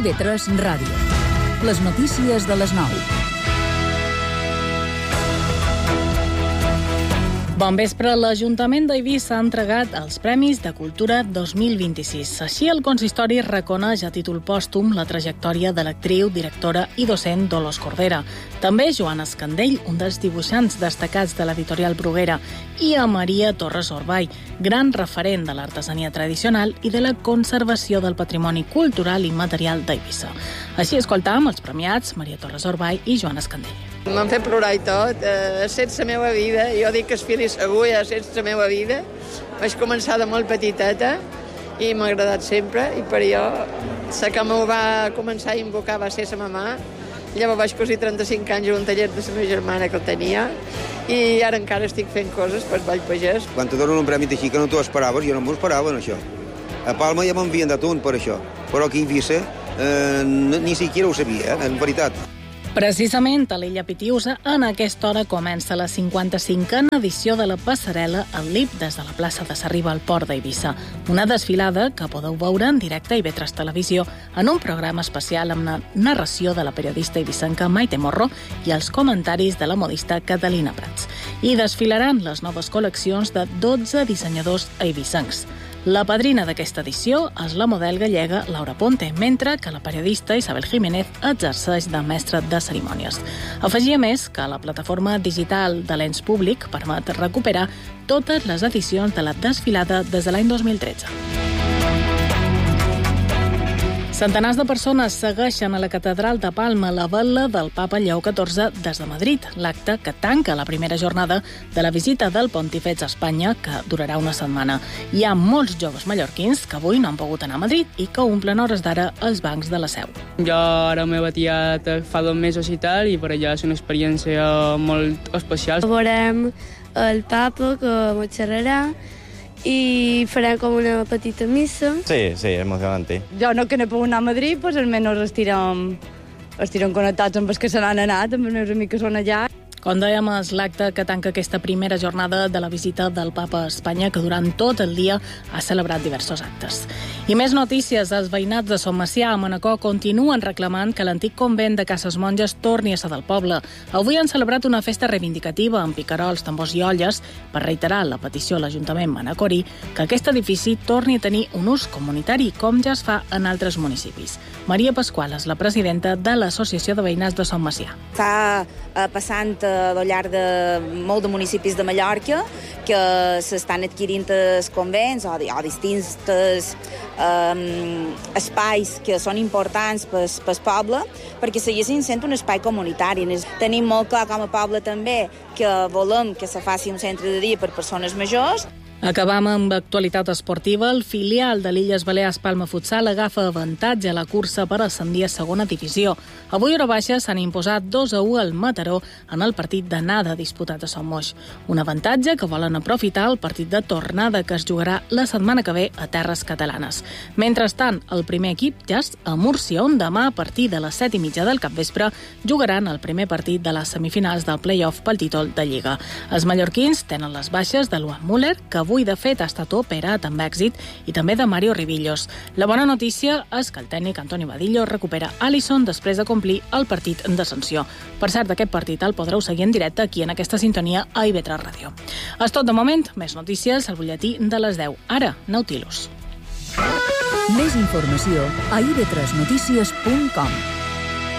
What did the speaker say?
IB3 Ràdio. Les notícies de les 9. Bon vespre, l'Ajuntament d'Eivissa ha entregat els Premis de Cultura 2026. Així, el consistori reconeix a títol pòstum la trajectòria de l'actriu, directora i docent Dolors Cordera. També Joan Escandell, un dels dibuixants destacats de l'editorial Bruguera, i a Maria Torres Orbay, gran referent de l'artesania tradicional i de la conservació del patrimoni cultural i material d'Eivissa. Així escoltam els premiats Maria Torres Orbay i Joan Escandell. M'han fet plorar i tot, sense la meva vida. Jo dic que es fili segur, sense la meva vida. Vaig començar de molt petiteta i m'ha agradat sempre. I per jo, la que m'ho va començar a invocar va ser la mamà. Llavors vaig cosir 35 anys en un taller de la meva germana que el tenia i ara encara estic fent coses per Vall Pagès. Quan te donen un premi així que no t'ho esperaves, jo no m'ho esperava, això. A Palma ja m'envien de tot per això, però aquí a Eivissa ni siquiera ho sabia, en veritat. Precisament a l'illa Pitiusa, en aquesta hora comença la 55a edició de la passarel·la al LIP des de la plaça de Sarriba al port d'Eivissa. Una desfilada que podeu veure en directe a IB3 Televisió en un programa especial amb la narració de la periodista eivissenca Maite Morro i els comentaris de la modista Catalina Prats. I desfilaran les noves col·leccions de 12 dissenyadors eivissencs. La padrina d'aquesta edició és la model gallega Laura Ponte, mentre que la periodista Isabel Jiménez exerceix de mestra de cerimònies. Afegia més que la plataforma digital de l'ens públic permet recuperar totes les edicions de la desfilada des de l'any 2013. Centenars de persones segueixen a la catedral de Palma la vetla del papa Lleó XIV des de Madrid, l'acte que tanca la primera jornada de la visita del pontífex a Espanya, que durarà una setmana. Hi ha molts joves mallorquins que avui no han pogut anar a Madrid i que omplen hores d'ara els bancs de la Seu. Jo ara m'he batiat fa 2 mesos i tal, i per allà és una experiència molt especial. Veurem el papa que m'ho xerrarà i farem com una petita missa. Sí, emocionante. Jo no que no he pogut anar a Madrid, doncs almenys estirem connectats amb els que se n'han anat, amb els meus amics que són allà. Com dèiem, és l'acte que tanca aquesta primera jornada de la visita del papa a Espanya, que durant tot el dia ha celebrat diversos actes. I més notícies. Els veïnats de Son Macià, a Manacor, continuen reclamant que l'antic convent de Cases Monges torni a ser del poble. Avui han celebrat una festa reivindicativa amb picarols, tambors i olles per reiterar la petició a l'Ajuntament manacorí que aquest edifici torni a tenir un ús comunitari, com ja es fa en altres municipis. Maria Pasqual és la presidenta de l'Associació de Veïnats de Son Macià. Està passant al llarg de molt de municipis de Mallorca que s'estan adquirint els convents o distints espais que són importants pel poble perquè seguissin sent un espai comunitari. Tenim molt clar com a poble també que volem que se faci un centre de dia per persones majors. Acabam amb actualitat esportiva. El filial de l'Illes Balears Palma Futsal agafa avantatge a la cursa per ascendir a segona divisió. Avui hora baixa s'han imposat 2-1 al Mataró en el partit d'anada disputat a Son Moix. Un avantatge que volen aprofitar el partit de tornada que es jugarà la setmana que ve a terres catalanes. Mentrestant, el primer equip ja és a Múrcia, on demà a partir de les 7:30 del capvespre jugaran el primer partit de les semifinals del play-off pel títol de Lliga. Els mallorquins tenen les baixes de Luan Müller, que avui de fet ha estat operat amb èxit, i també de Mario Ribillos. La bona notícia és que el tècnic Antoni Badillo recupera Alisson després de complir el partit de sanció. Per cert, aquest partit el podreu seguir en directe aquí en aquesta sintonia a IB3 Ràdio. És tot de moment, més notícies al butlletí de les 10. Ara, Nautilus. Més informació a ib3notícies.com.